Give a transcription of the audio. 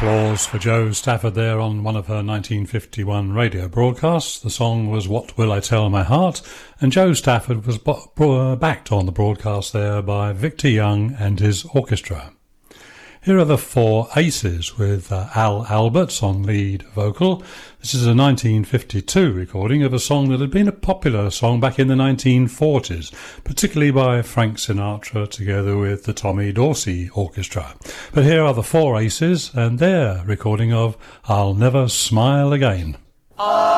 Applause for Jo Stafford there on one of her 1951 radio broadcasts. The song was What Will I Tell My Heart, and Jo Stafford was backed on the broadcast there by Victor Young and his orchestra. Here are the Four Aces with Al Alberts on lead vocal. This is a 1952 recording of a song that had been a popular song back in the 1940s, particularly by Frank Sinatra together with the Tommy Dorsey Orchestra. But here are the Four Aces and their recording of I'll Never Smile Again.